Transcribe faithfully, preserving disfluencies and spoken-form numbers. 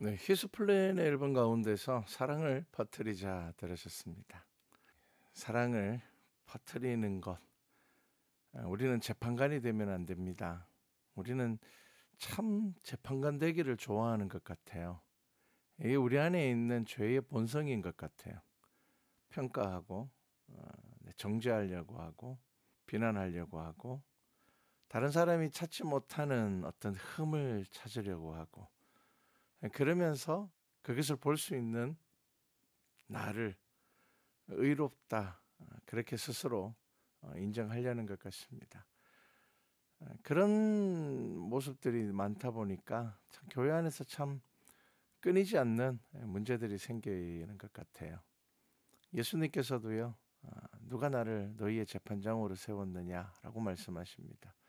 네, 히스플랜의 앨범 가운데서 사랑을 퍼뜨리자 들으셨습니다. 사랑을 퍼뜨리는 것, 아, 우리는 재판관이 되면 안 됩니다. 우리는 참 재판관 되기를 좋아하는 것 같아요. 이게 우리 안에 있는 죄의 본성인 것 같아요. 평가하고 어, 네, 정죄하려고 하고 비난하려고 하고 다른 사람이 찾지 못하는 어떤 흠을 찾으려고 하고 그러면서 그것을 볼 수 있는 나를 의롭다 그렇게 스스로 어, 인정하려는 것 같습니다. 어, 그런 모습들이 많다 보니까 참 교회 안에서 참 끊이지 않는 문제들이 생기는 것 같아요. 예수님께서도요, 아, 누가 나를 너희의 재판장으로 세웠느냐라고 말씀하십니다.